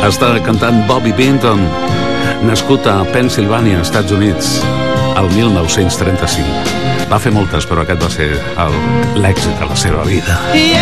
Està cantant Bobby Vinton, nascut a Pennsilvània, Estats Units, el 1935. Va fer moltes, però aquest va ser l'èxit de la seva vida. Yeah.